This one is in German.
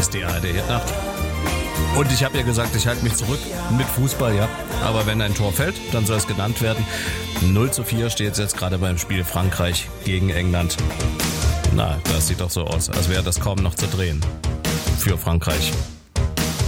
ist die ARD Hitnacht. Und ich habe ja gesagt, ich halte mich zurück mit Fußball, ja. Aber wenn ein Tor fällt, dann soll es genannt werden. 0:4 steht es jetzt gerade beim Spiel Frankreich gegen England. Na, das sieht doch so aus, als wäre das kaum noch zu drehen. Für Frankreich.